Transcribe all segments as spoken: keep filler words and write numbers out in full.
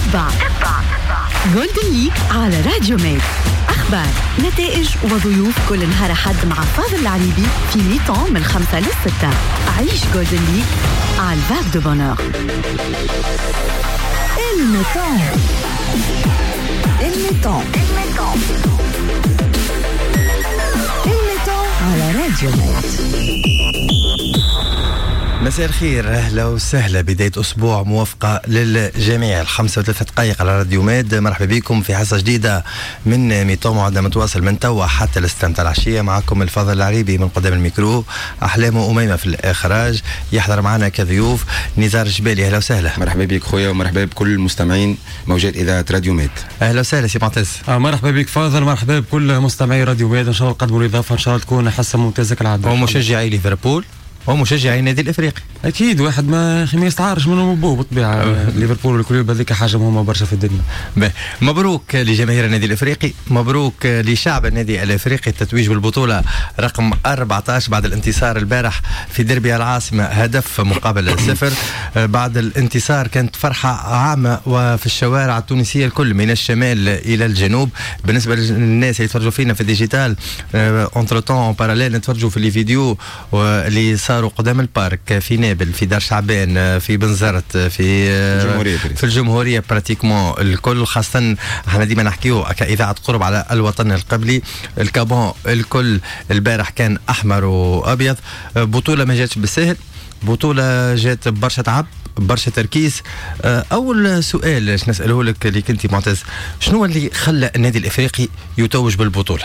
تتبع جولدن ليج على راديو ميكس. أخبار، نتائج وضيوف كل نهار حد مع فاضل العريبي في ميتون من خمسة للستة. عيش جولدن ليج على الفاك دو بونور. الميتون الميتون الميتون على راديو ميكس. مساء الخير، أهلا وسهلا. بداية أسبوع موافقة للجميع. الخمسة وثلاثة دقائق على راديو ميد. مرحبا بكم في حصة جديدة من ميتون معدة متواصل من توا حتى الاستمتاع العشية. معكم الفضل العريبي من قدام الميكرو، أحلام وأميمة في الإخراج. يحضر معنا كضيوف نزار الجبالي. أهلا وسهلا. مرحبا بك خويا، ومرحبا بكل المستمعين موجات إذاعة راديو ميد. أهلا وسهلا سي معتز. آه مرحبا بك فاضل، مرحبا بكل مستمعي راديو ميد. إن شاء الله نقدموا الإضافة، إن شاء الله تكون حصة ممتازة كالعادة. ومشجعي ليفربول ومشجعي النادي الافريقي اكيد، واحد ما ما يستعارش منهم ابوه بالطبيعه. ليفربول والكلوب هذيك حاجه مهمه برشا في الدنيا. مبروك لجماهير النادي الافريقي، مبروك لشعب النادي الافريقي التتويج بالبطوله رقم أربعة عشر بعد الانتصار البارح في ديربي العاصمه هدف مقابل صفر. بعد الانتصار كانت فرحه عامه وفي الشوارع التونسيه الكل من الشمال الى الجنوب. بالنسبه للناس اللي يتفرجوا فينا في الديجيتال اونتر طون باراليل نتفرجوا في اللي فيديو اللي صاروا قدام البارك في نابل، في دار شعبان، في بنزرت، في الجمهورية في الجمهورية براتيكمون الكل. خاصة احنا ديما نحكيو كإذاعة قرب على الوطن القبلي. الكابون الكل البارح كان أحمر وأبيض. بطولة ما جاتش بالسهل، بطولة جات برشا تعب، برشا تركيز. أول سؤال نسأله لك اللي كنتي معتز، شنو اللي خلى النادي الإفريقي يتوج بالبطولة؟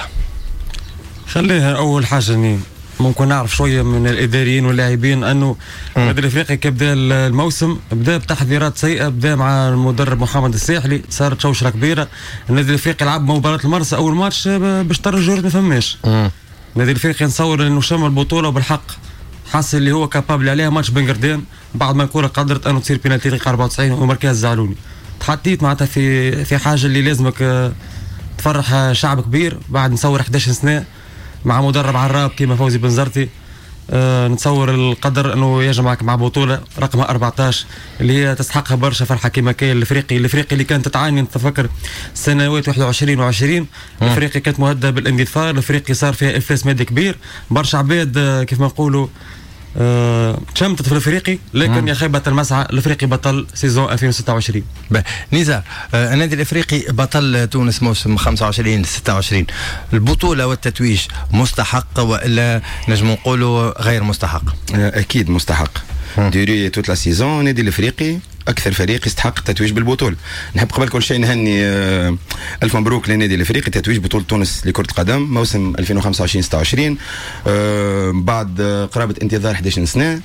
خليها أول حاجة إني ممكن نعرف شويه من الاداريين واللاعبين انه النادي الافريقي كبدا الموسم بدا بتحذيرات سيئه. بدا مع المدرب محمد الساحلي، صارت شوشره كبيره. النادي الافريقي لعب مباراه المرسى اول ماتش باش ترجع ما فماش. النادي الافريقي نصور انه شم البطوله وبالحق حس اللي هو كابابل عليها ماتش بنغردان بعد ما الكره قدرت انه تصير بينالتي دقيقه أربعة وتسعين ومركز زعلوني. تحطيت معناتها في في حاجه اللي لازمك تفرح شعب كبير بعد نصور إحدى عشر سنه مع مدرب عراب كيما فوزي بنزرتي. أه نتصور القدر انه يجمعك مع بطوله رقمها أربعة عشر اللي هي تستحقها برشا فرحه كيما كاين الافريقي. الافريقي اللي كانت تتعاني نتفكر سنوات واحد وعشرين وعشرين الافريقي كانت مهدده بالاندثار. الافريقي صار فيها افلاس مادي كبير، برشا عباد كيف ما نقولوا أه تشمتت في الافريقي، لكن يا خيبه المسعى الافريقي بطل سيزون ألفين وستة وعشرين. نزار، آه النادي الافريقي بطل تونس موسم خمسة وعشرين ستة وعشرين. البطوله والتتويج مستحق ولا نجم نقولوا غير مستحق؟ اكيد مستحق. ديري توت لا سيزون النادي الافريقي اكثر فريق يستحق التتويج بالبطوله. نحب قبل كل شيء نهني آه الف مبروك للنادي الافريقي تتويج بطوله تونس لكره القدم موسم ألفين وخمسة وعشرين ستة وعشرين آه بعد آه قرابه انتظار إحدى عشر سنه.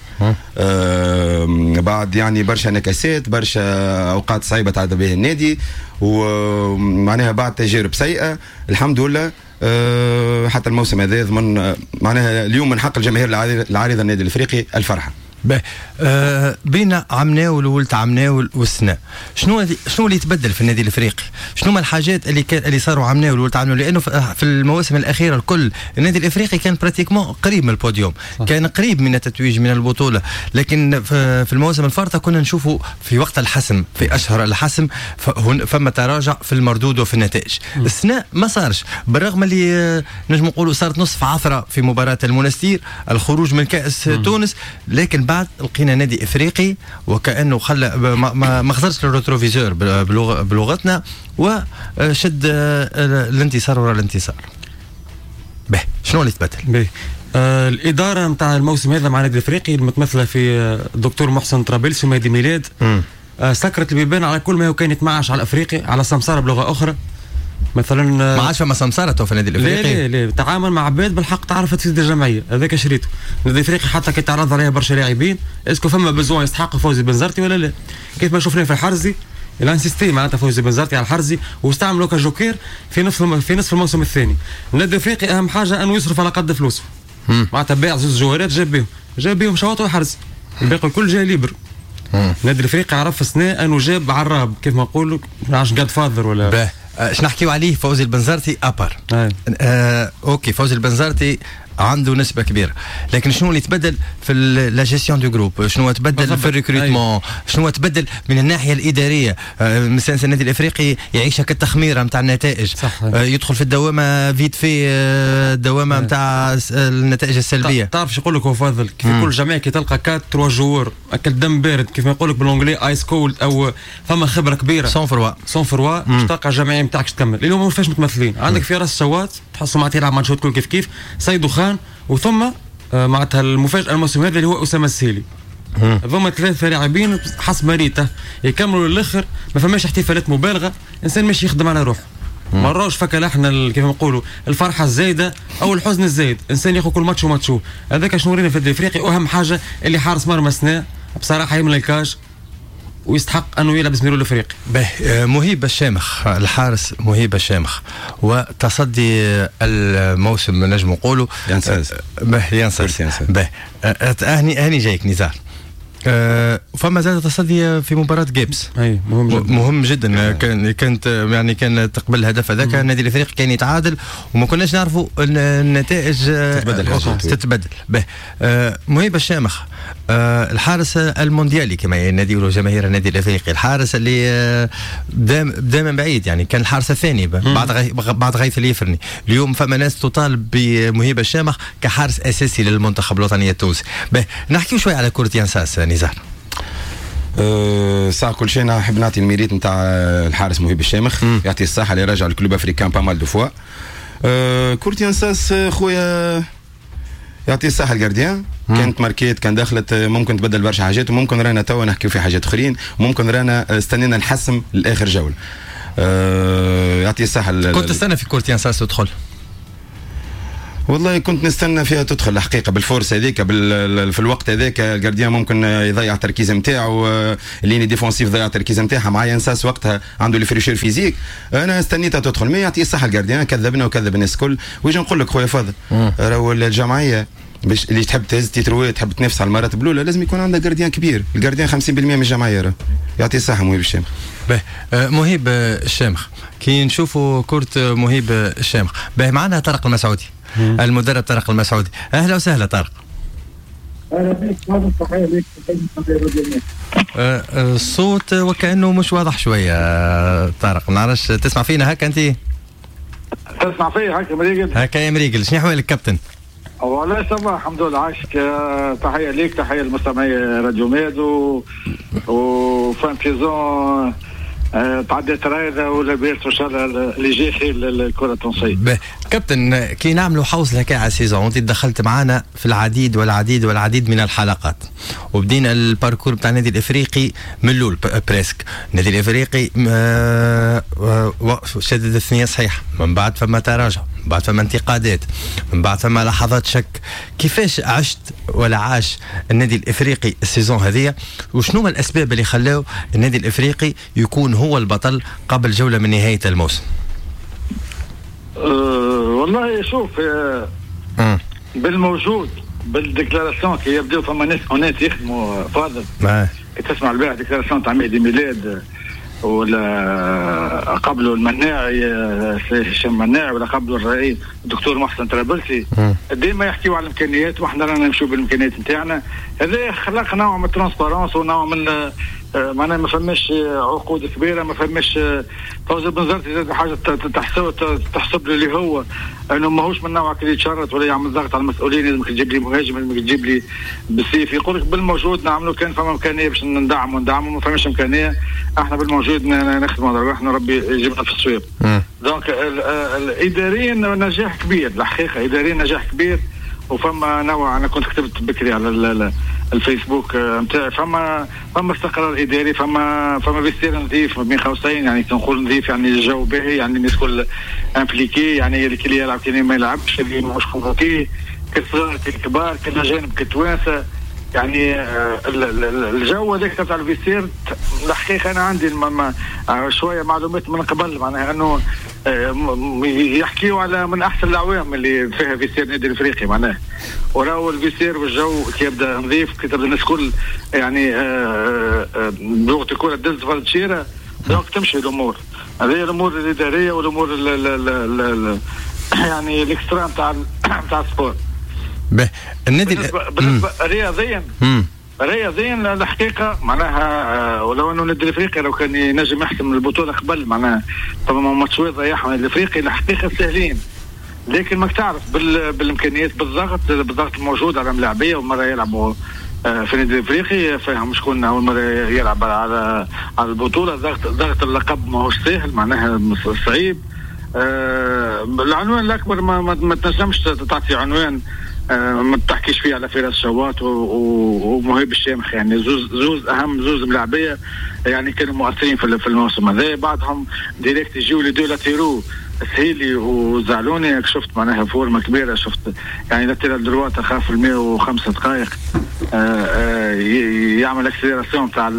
آه بعد يعني برشا نكسات، برشا اوقات صعيبه تعدى بها النادي، ومعناها بعد تجارب سيئه الحمد لله. أه حتى الموسم هذا ضمن معناها اليوم من حق الجماهير العارضه النادي الافريقي الفرحه. آه بين عمناول وولت عمناول والسنة، شنو شنو اللي يتبدل في النادي الافريقي؟ شنو ما الحاجات اللي كان اللي صاروا عمناول وولت عمناول؟ لانه في المواسم الاخيره الكل النادي الافريقي كان براتيكمون قريب من البوديوم، كان قريب من التتويج من البطوله، لكن في المواسم الفارطه كنا نشوفوا في وقت الحسم في اشهر الحسم فما تراجع في المردود وفي النتائج. السنة ما صارش، بالرغم اللي نجم نقولوا صارت نصف عثره في مباراه المنستير الخروج من كاس م. تونس، لكن بعد لقينا نادي افريقي وكانه خلى ما, ما خسرش الروتروفيزور بلغتنا وشد الانتصار وراء الانتصار. به شنو اللي تبدل؟ به آه الاداره نتاع الموسم هذا مع النادي الافريقي المتمثله في الدكتور محسن طرابلسي ومهدي ميلاد آه سكرت البيبان على كل ما هو كان يتمعش على الافريقي على سمساره بلغه اخرى. مثلا ما عادش فما سمساره في النادي الافريقي. لا لا لا تعامل مع عباد بالحق تعرف تفيد الجمعيه، هذاك شريته. النادي الافريقي حتى كي تعرض عليه برشا لاعبين اسكو فما بزوان يستحق فوزي بنزرتي ولا لا؟ كيف ما شفنا في الحرزي الانسيستي معناتها فوزي بنزرتي على الحرزي واستعملوا كجوكير في نصف في نصف الموسم الثاني. النادي الافريقي اهم حاجه انه يصرف على قد فلوسه. معناتها باع زوج جوهرات جاب بهم جاب بهم شواط وحرزي، الباقي الكل جاي ليبر. النادي الافريقي عرف في السنه انه جاب عراب كيف ما نقولوا عاش قاد فاذر ولا باه. اش نحكيو عليه فوزي البنزرتي ابر. آه اوكي فوزي البنزرتي عنده نسبه كبيره، لكن شنو اللي تبدل في لا جيستيون دو جروب؟ شنو تبدل في الريكروتمون؟ شنو تبدل من الناحيه الاداريه؟ مثلا النادي الافريقي يعيش هكا التخميره نتاع النتائج، يدخل في الدوامه فيت في الدوامه نتاع النتائج السلبيه. تعرف شو يقول لك هو فاضل كيف كل جمعيه كي تلقى كات تروا جوور اكل دم بارد كيف ما يقول لك بالانجلي ايس كولد او فما خبره كبيره سون فروا سون فروا باش تلقى الجمعيه نتاعك تكمل. اليوم ما فيهاش متمثلين، عندك في راس شوات تحسوا معناتها يلعب ماتشات كل كيف كيف سيدو خان، وثم معناتها المفاجاه الموسم هذا اللي هو اسامه السيلي. ثم ثلاثه لاعبين حسب مريته يكملوا للاخر، ما فماش احتفالات مبالغه، انسان ماشي يخدم على روحه. ما راهوش فكا احنا كيف نقولوا الفرحه الزايده او الحزن الزايد، انسان ياخذ كل ماتش وماتشو. هذاك شنو ورينا في الافريقي، واهم حاجه اللي حارس مرمى سنة بصراحه يملى الكاج ويستحق انه يلعب اسميرو الافريقي. به مهيب الشامخ، الحارس مهيب الشامخ، وتصدي الموسم نجم نقولوا ينساز به ينساز به اهني اهني جايك نزار. أه فما زاد تصدي في مباراة جيبس، اي مهم جدا مهم جدا. كان كانت يعني كان تقبل الهدف هذاك النادي الافريقي كان يتعادل وما كناش نعرفوا النتائج تتبدل تتبدل به. أه مهيب الشامخ، أه الحارس المونديالي كما يناديوا جماهير النادي الافريقي، الحارس اللي أه دام دائما بعيد، يعني كان الحارس الثاني بعد غي بعد غيث اليفرني. اليوم فما ناس تطالب بمهيب الشامخ كحارس اساسي للمنتخب الوطني التونسي. به نحكيو شوي على كرة ينساس نزار. أه ساعة كل شيء نحب نعطي الميريت نتاع الحارس مهيب الشامخ، يعطي الصحة اللي راجع الكلوب افريكان با مال دو فوا. أه كرة ينساس خويا يعطي الصحة الجارديان، كانت ماركيت كان دخلت ممكن تبدل برشا حاجات، وممكن رانا توا نحكيو في حاجات اخرين، وممكن رانا استنينا نحسم لاخر جولة. أه يعطي الصحة. كنت تستنى في كرة ينساس تدخل؟ والله كنت نستنى فيها تدخل الحقيقه بالفورس هذيك في الوقت هذاك. الجارديان ممكن يضيع التركيز نتاعو، الليني ديفونسيف ضيع التركيز نتاعها مع ينساس وقتها عنده لي فريشير فيزيك. انا استنيتها تدخل، ما يعطي الصحه الجارديان كذبنا وكذب الناس الكل. ويجي نقول لك خويا فاضل، راهو الجمعيه باش اللي تحب تهز تيتروي تحب تنافس على المراتب الاولى لازم يكون عندها جارديان كبير. الجارديان خمسين بالمئة من الجمعيه راه يعطي الصحه مهيب الشامخ. به مهيب الشامخ كي نشوفوا كرة مهيب الشامخ. به معنا طارق المسعودي، المدرب طارق المسعودي. اهلا وسهلا طارق. اهلا بك، هذا تحيه لك. الصوت وكانه مش واضح شويه طارق، ما نعرفش تسمع فينا هكا انت؟ تسمع فيا هكا مريقل؟ هكا يا مريقل، شنو احوالك كابتن؟ والله صباح الحمد لله عايشك. تحيه ليك، تحيه لمستمعي راديو ميد و وفان سيزون تعديت رايده ولا بيرت ان شاء الله اللي جاي خير للكره التونسيه. كابتن كي نعملوا حوصل هكا على السيزون، انت دخلت معنا في العديد والعديد والعديد من الحلقات، وبدينا الباركور بتاع النادي الافريقي من الاول بريسك. النادي الافريقي شدد الثنيه صحيحه، من بعد فما تراجع، من بعد فما انتقادات، من بعد فما لحظات شك. كيفاش عشت ولا عاش النادي الافريقي السيزون هذه، وشنو ما الاسباب اللي خلاو النادي الافريقي يكون هو البطل قبل جوله من نهايه الموسم؟ أه والله شوف أه بالموجود بالديكلاراسيون كي يبداو فما ناس هناك يخدموا فاضل. كي تسمع البارح ديكلاراسيون تاع مهدي ميلاد ولا قبله المناعي هشام مناعي ولا قبله الرئيس الدكتور محسن طرابلسي، ديما يحكيوا على الامكانيات واحنا رانا نمشيو بالامكانيات نتاعنا. هذا خلق نوع من الترانسبارونس ونوع من معناها ما فماش عقود كبيره، ما فماش فوزي بن زرتي زاد حاجه تحسب تحسب له اللي هو انه ماهوش من نوعك اللي يتشرط ولا يعمل ضغط على المسؤولين. لازمك تجيب لي مهاجم، لازمك تجيب لي بالسيف. يقول لك بالموجود نعملوا، كان فما امكانيه باش ندعموا ندعموا، ما فماش امكانيه، احنا بالموجود نخدموا على روحنا، ربي يجيبنا في الصويب. دونك اداريا نجاح كبير الحقيقه، اداريا نجاح كبير. وفما نوع انا كنت كتبت بكري على الفيسبوك نتاعي، فما فما استقرار اداري، فما فما فيستير نظيف بين قوسين، يعني كنقول نظيف يعني الجو باهي، يعني الناس كل امبليكي، يعني اللي يلعب كي ما يلعبش، اللي مش كونفوكي، كالصغار كالكبار كالاجانب كالتوانسه، يعني الجو هذاك تاع الفيستير الحقيقه انا عندي شويه معلومات من قبل، معناها انه يحكيوا على من احسن الاعوام اللي فيها فيستير النادي الافريقي معناه. وراو الفيستير والجو كي يبدا نظيف، كي تبدا الناس كل يعني بلغه الكره تدز فرد شيره، دونك تمشي الامور. هذه الامور الاداريه والامور ال ال ال ال يعني الاكسترا نتاع نتاع السبور. به النادي بالنسبه, بالنسبة رياضيا رياضيا الحقيقه معناها ولو انه النادي الافريقي لو كان ينجم يحسم البطوله قبل معناها طبعا ماتشات ضيعهم النادي الافريقي الحقيقه سهلين، لكن ما تعرف بال... بالامكانيات بالضغط بالضغط الموجود على الملاعبيه ومره يلعبوا في النادي الافريقي فاهم شكون اول مره يلعب على على البطوله ضغط ضغط اللقب ما هوش سهل معناها صعيب. آه العنوان الاكبر ما, ما, ما تنجمش تعطي عنوان آه ما تحكيش فيه على فراس شواط ومهيب الشامخ، يعني زوز زوز اهم زوز ملاعبيه يعني كانوا مؤثرين في الموسم هذا. بعضهم ديريكت يجيو لي دو لاتيرو سهيلي وزعلوني شفت معناها فورمه كبيره، شفت يعني لاتيرال دروا تخاف المية وخمسة دقائق يعمل اكسلراسيون تاع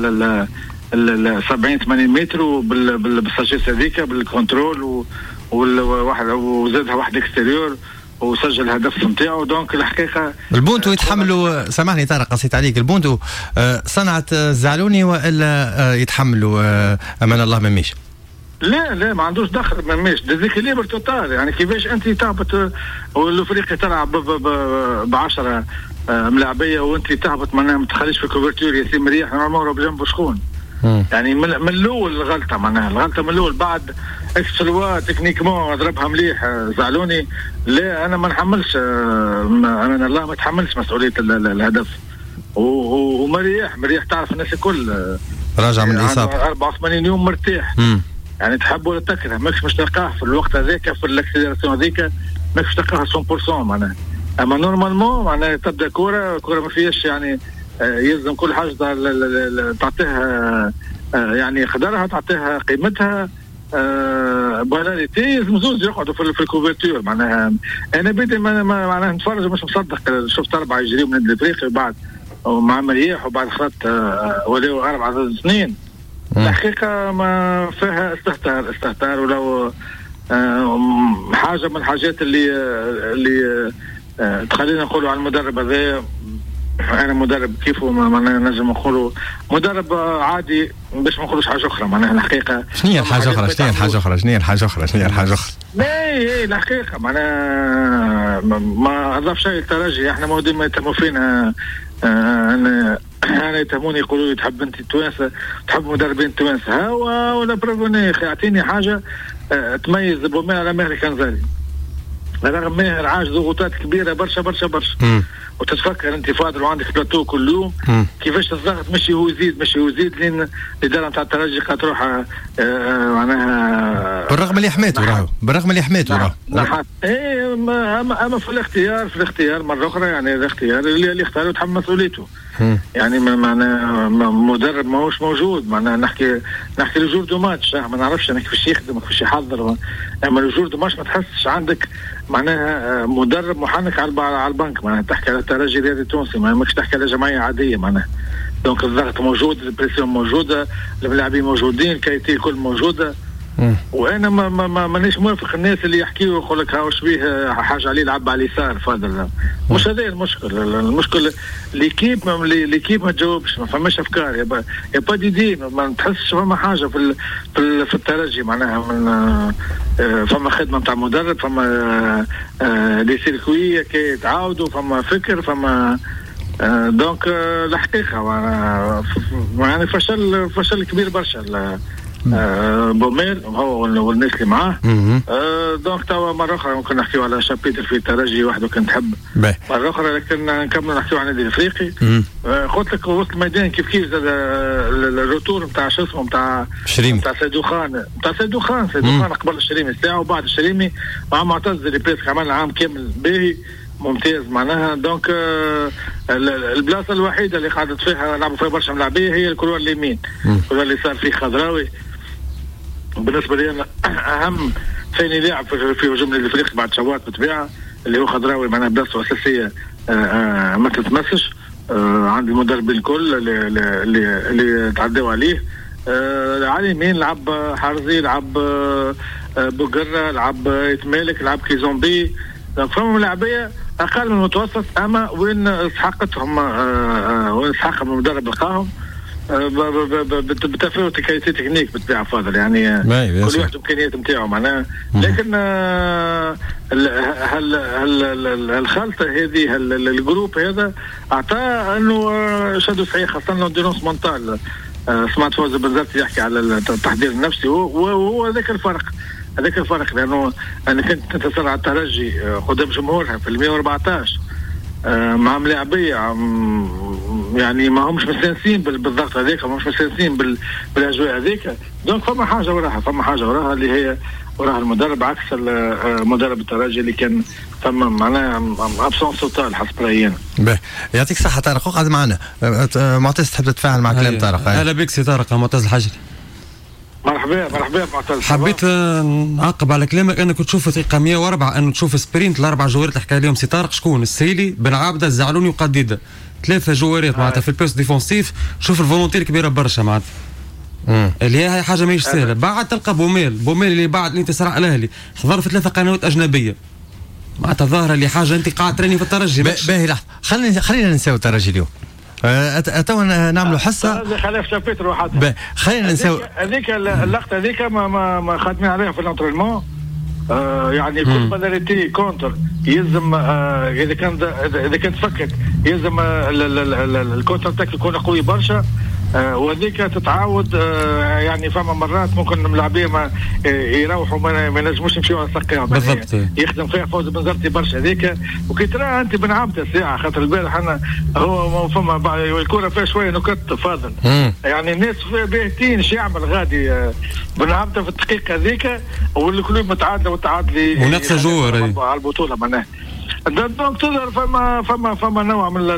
ال سبعين ثمانين متر بالساجيس هذيك بالكنترول وواحد وزادها واحد اكستيريور وسجل هدف نتاعو. دونك الحقيقه البونتو يتحملوا، سامحني طارق قصيت عليك، البونتو صنعت الزعلوني والا يتحملوا امان الله مميش؟ لا لا ما عندوش دخل مميش ديزيكيليبر توتال، يعني كيفاش انت تهبط والافريقي تلعب ب عشرة ملاعبيه وانت تهبط معناها ما تخليش في كوفرتور ياسين مريح نورمال بجنبه شكون؟ يعني من, من الاول الغلطه معناها الغلطه من الاول بعد اكسلوا تكنيكمون ضربها مليح زعلوني. لا انا ما نحملش انا الله ما تحملش مسؤوليه الهدف ومريح مريح تعرف الناس الكل راجع من الاصابه أربعة وثمانين يوم مرتاح م. يعني تحب ولا تكره ماكش مش تلقاه في الوقت هذاك في الاكسلراسيون هذيك ماكش تلقاه مية بالمية معناها. اما نورمالمون معناها تبدا كوره كوره ما فيهاش يعني يلزم كل حاجه تعطيها يعني قدرها تعطيها قيمتها بالاريتي يلزم زوز يقعدوا في الكوفرتور معناها. انا بدي معناها نتفرج مش مصدق شفت اربعه يجريوا من الافريقي وبعد ومع مريح وبعد خلط ولاو اربعه سنين. الحقيقه ما فيها استهتار استهتار ولو حاجه من الحاجات اللي اللي تخلينا نقولوا على المدرب هذا انا مدرب كيفه معناها نجم نقولوا مدرب عادي باش ما نقولوش حاجه اخرى معناها الحقيقه. شنو هي الحاجه اخرى شنو هي الحاجه اخرى شنو هي الحاجه اخرى شنو هي الحاجه اخرى؟ لا هي الحقيقه معناها ما اضاف شيء الترجي احنا موجودين ما يتهموا فينا انا انا يتهموني يقولوا لي تحب انت التوانسه تحب مدربين توانسه ها ولا برافوني اخي اعطيني حاجه تميز بومير على ماهر كنزاري رغم ماهر عاش ضغوطات كبيره برشا برشا برشا م. وتتفكر انت فاضل وعندك بلاتو كل يوم م. كيفاش الضغط مشي هو يزيد مشي هو يزيد لين الاداره نتاع الترجي قد تروح معناها بالرغم اللي حماته راهو بالرغم اللي حماته راهو ايه اما اما في الاختيار في الاختيار مره اخرى يعني الاختيار اللي, اللي اختار يتحمل مسؤوليته يعني معناها مدرب ماهوش موجود معناها نحكي نحكي لجور دو ماتش ما نعرفش انا كيفاش يخدم كيفاش يحضر اما لجور دو ماتش ما تحسش عندك معناها مدرب محنك على على البنك معناها تحكي على الترجي الرياضي التونسي ما ماكش تحكي على جمعيه عاديه معناها. دونك الضغط موجود البريسيون موجوده اللاعبين موجودين الكايتي كل موجوده وانا ما ما ما مانيش موافق الناس اللي يحكيوا يقول لك ها واش بيه حاجه عليه يلعب على اليسار فاضل مش هذا المشكل. المشكل ليكيب ليكيب ما تجاوبش ما فماش افكار يا با يا با دي دي ما تحسش فما حاجه في في, في الترجي معناها من فما خدمه نتاع مدرب فما لي سيركوي كي تعاودوا فما فكر فما دونك الحقيقه يعني فشل فشل كبير برشا آه بوميل هو والناس اللي معاه آه دونك توا مره اخرى ممكن نحكيو على شابيتر في الترجي وحده كنت نحب مره اخرى لكن نكملوا نحكيو على النادي الافريقي. آه قلت لك وسط الميدان كيف كيف زاد الروتور نتاع شو اسمه نتاع نتاع سيدو خان نتاع سيدو خان سيدو خان قبل الشريمي ساعه وبعد الشريمي مع معتز اللي بريسك عمل عام كامل باهي ممتاز معناها. دونك آه البلاصه الوحيده اللي قعدت فيها لعبوا فيها برشا ملاعبيه هي الكروار اليمين الكروار اللي صار فيه خضراوي بالنسبه لي انا اهم ثاني لاعب في هجوم الافريقي بعد شوات بطبيعه اللي هو خضراوي معناها بلاصته اساسيه ما تتمسش. عندي المدربين الكل اللي اللي اللي تعدوا عليه على اليمين لعب حارزي لعب بوغرة لعب يتمالك لعب كيزومبي فهم لاعبيه اقل من المتوسط اما وين استحقتهم وين استحقهم المدرب لقاهم بتفاوت الكاليتي تكنيك بالطبيعه فاضل يعني كل واحد امكانيات نتاعو معناها. لكن هل هل الخلطه هذه الجروب هذا اعطى انه شادو صحيح خاصه الانديرونس مونتال. سمعت فوز بنزرتي يحكي على التحضير النفسي وهو هذاك الفرق هذاك الفرق لانه انا كنت تتصل على الترجي قدام جمهورها في المئة وأربعطاش مع ملاعبيه يعني ما همش مستانسين بالضغط هذاك ما همش مستانسين بالاجواء هذيك. دونك فما حاجه وراها فما حاجه وراها اللي هي وراها المدرب عكس مدرب الترجي اللي كان فما معناها ابسونس توتال حسب رايي. باهي يعطيك الصحه طارق اقعد معنا. معتز تحب تتفاعل مع كلام طارق؟ اهلا بك سي طارق. معتز الحجري. مرحبا مرحبا معتز. حبيت نعقب على كلامك انك تشوف دقيقه مئة وأربعة انه تشوف سبرينت الاربع جوارات اللي حكى عليهم سي طارق شكون؟ السيلي بن عابده الزعلوني وقديده ثلاثه جوارات معناتها في البوست ديفونسيف. شوف الفولونتي الكبيره برشا معناتها اللي هي هاي حاجه ماهيش سهله. بعد تلقى بوميل بوميل اللي بعد الانتصار على الاهلي حضر في ثلاثه قنوات اجنبيه معناتها ظاهره اللي حاجه انت قاعد تريني في الترجي. باهي لحظه خلينا خلينا نساو الترجي اليوم. اتوا نعملوا حصه هذا خلاف شابيتر واحد. خلينا نساو هذيك اللقطه هذيك ما ما, ما خدمنا عليها في الانترينمون. آه يعني كل بلاريتي كونتر يلزم آه اذا كان اذا كانت فكت يلزم آه الكونتر تاك يكون قوي برشا. آه وذيك تتعاود آه يعني فما مرات ممكن الملاعبيه ما آه يروحوا ما ينجموش يمشيوا على السقيا بالضبط. يخدم فيها فوز بن زرتي برشا هذيك. وكي ترى انت بن عابده ساعه خاطر البارح انا هو فما الكره فيها شويه نكت فاضل يعني الناس باهتين شو يعمل غادي آه بن عابده في الدقيقه هذيك والكلوب متعادله والتعادل ونفس جوار على البطوله معناها. دونك تظهر فما فما فما نوع من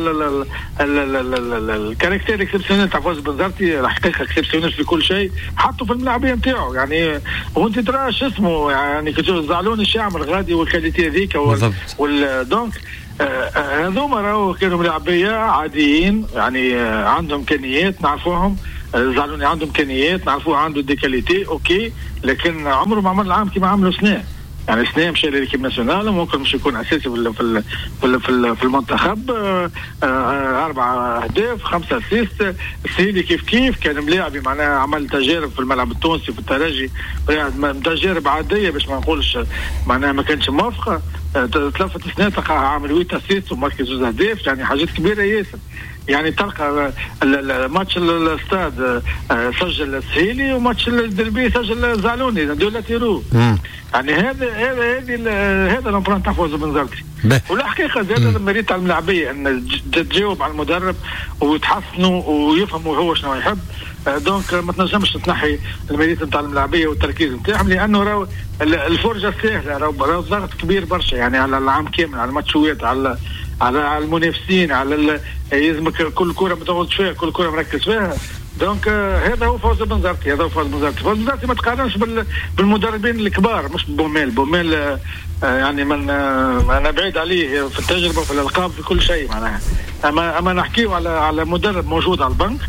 الكاركتير اكسبسيونيل تاع فوز بن زرتي. الحقيقه اكسبسيونيل في كل شيء حطوا في الملاعبيه نتاعو يعني. وانت ترى شو اسمه يعني كي زعلوني الشعب الغادي والكاليتي هذيك وال دونك هذوما راهو كانوا ملاعبيه عاديين يعني عندهم امكانيات نعرفوهم. زعلوني عندهم امكانيات نعرفوه عنده دي كاليتي اوكي لكن عمره ما عمل العام كيما عملوا سنه يعني سنه مشى للكيب ناسيونال وممكن مش يكون اساسي في في في, في المنتخب. اربع اهداف خمسه اسيست. السيدي كيف كيف كان ملاعبي معناها عمل تجارب في الملعب التونسي في الترجي تجارب عاديه باش ما نقولش معناها ما كانش موافقه. ثلاثه سنوات عامل ثمانية اسيست وماركي زوج اهداف يعني حاجات كبيره ياسر. يعني تلقى ماتش الاستاد سجل السهيلي وماتش الدربي سجل زعلوني دولا تيرو. يعني هذا هذا هذه هذا الامبران تاع فوز بن زرتي. والحقيقه زاد المريض تاع الملاعبيه ان تجاوب على المدرب ويتحسنوا ويفهموا هو شنو يحب. دونك ما تنجمش تنحي المريض نتاع الملاعبيه والتركيز نتاعهم لانه راهو الفرجه سهله راهو ضغط كبير برشا يعني على العام كامل على الماتشوات على على المنافسين على يلزمك كل كره ما تغلطش فيها كل كره مركز فيها. دونك آه هذا هو فوز بن زرتي هذا هو فوز بن زرتي. فوز بن زرتي ما تقارنش بالمدربين الكبار مش بوميل بوميل آه يعني من آه انا بعيد عليه في التجربه وفي الالقاب في كل شيء معناها. اما اما نحكيو على على مدرب موجود على البنك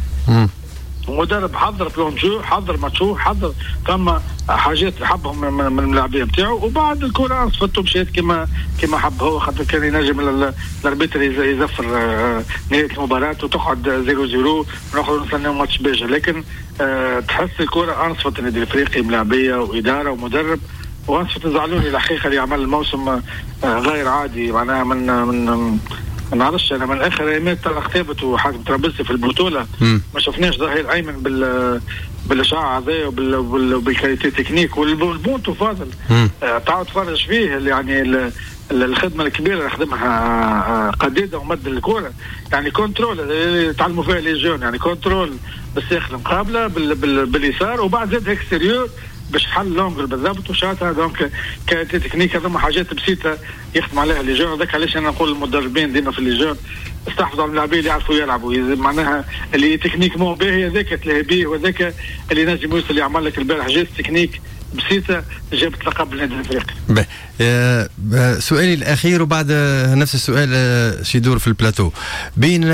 مدرب حضر بلون جو حضر ماتشو حضر ثم حاجات حبهم من, من اللاعبين نتاعو وبعد الكره صفته مشيت كما كما حب هو خاطر كان ينجم الاربيتر يزفر نهايه المباراه وتقعد صفر صفر ونخرج نستناو ماتش باجي. لكن أه تحس الكره انصفت النادي الافريقي ملاعبيه واداره ومدرب وانصفت زعلوني الحقيقه اللي عمل الموسم أه غير عادي معناها من من ما نعرفش انا من اخر ايامات طلع ختابت وحاكم ترابلسي في البطوله ما شفناش ظهير ايمن بال بالاشعاع هذا وبالكاليتي تكنيك والبونتو فاضل آه تعاود تفرج فيه يعني الخدمه الكبيره اللي خدمها قديده ومد الكوره يعني كنترول تعلموا فيها لي جون يعني كنترول بالساخ المقابله بال بال باليسار وبعد زاد اكستيريور باش حل لونجل بالضبط وشاتها. دونك كانت تكنيك هذوما حاجات بسيطه يخدم عليها اللجان. هذاك علاش انا نقول المدربين ديما في اللجان استحفظوا على اللاعبين اللي يعرفوا يلعبوا معناها اللي تكنيك مو باهي هذاك تلاهي به وهذاك اللي نجم يوصل يعمل لك البارح جات تكنيك بسيطه جابت لقب النادي الافريقي. آه آه سؤالي الاخير وبعد نفس السؤال آه يدور في البلاتو بين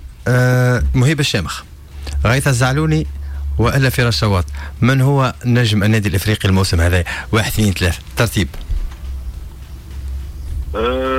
آه مهيب الشامخ غيث الزعلوني وإلا فراس شواط. من هو نجم النادي الافريقي الموسم هذا؟ واحد اثنين ثلاثة ترتيب.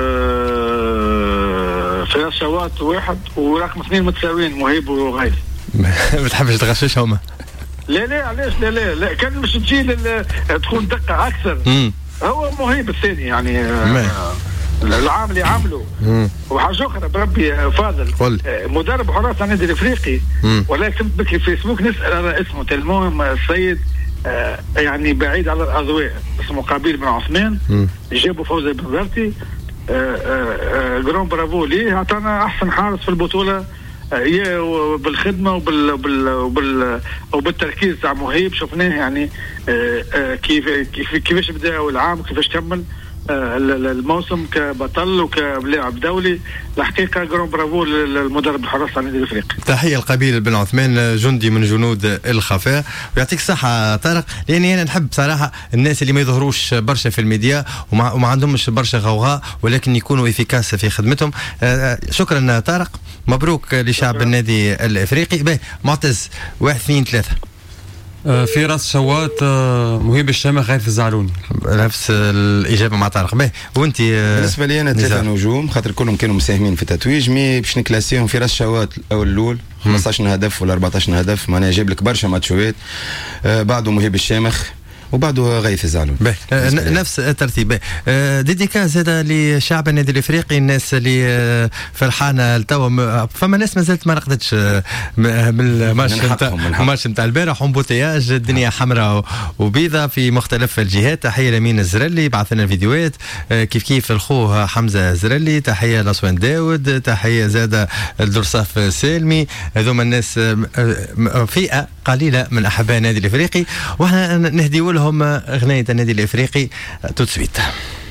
أه فراس شواط واحد ورقم اثنين متساويين مهيب وغيث. ما تحبش تغششهم؟ لا لا علاش لا لا لا كان مش تجي تكون دقه اكثر. مم. هو مهيب الثاني يعني آه العام اللي عمله. وحاجه اخرى بربي فاضل قل. مدرب حراس النادي الافريقي ولا كنت بكي في فيسبوك نسال على اسمه المهم السيد آه يعني بعيد على الاضواء اسمه قابيل بن عثمان. جابوا فوزي بن زرتي آه آه آه جرون برافو ليه اعطانا احسن حارس في البطوله هي آه بالخدمه وبال وبال وبال وبالتركيز تاع مهيب شفناه يعني آه آه كيف كيف كيفاش بدا العام وكيفاش كمل آه الموسم كبطل وكلاعب دولي. الحقيقه جرون برافو للمدرب الحراس على النادي الافريقي. تحيه لقبيل بن عثمان جندي من جنود الخفاء. ويعطيك الصحه طارق لاني انا نحب صراحه الناس اللي ما يظهروش برشا في الميديا وما, وما عندهمش برشا غوغاء ولكن يكونوا افيكاس في خدمتهم. آه شكرا طارق مبروك لشعب النادي الافريقي. باهي معتز واحد اثنين ثلاثه. في راس شوات مهيب الشامخ غير في الزعلوني. نفس الاجابه مع طارق. باهي وانت؟ بالنسبه لي انا ثلاثه نجوم خاطر كلهم كانوا مساهمين في التتويج مي باش نكلاسيهم في راس شوات الاول الاول خمسطاش هدف ولا أربعطاش هدف معناها جاب لك برشا ماتشوات. آه بعده مهيب الشامخ وبعده غيث الزعلون. آه نفس الترتيب. آه ديديكا زاد لشعب النادي الافريقي الناس اللي آه فرحانه لتوا. فما ناس ما زالت ما نقدتش آه بالماتش الماتش نتاع البارح امبوتياج الدنيا حمراء وبيضاء في مختلف الجهات. تحيه لمين الزرلي بعث لنا الفيديوهات آه كيف كيف الخوه حمزه الزرلي. تحيه لصوان داود. تحيه زاد الدرصاف سالمي. هذوما الناس آه فئه قليله من احباء النادي الافريقي واحنا نهديو لهم اغنيه النادي الافريقي تو سويت.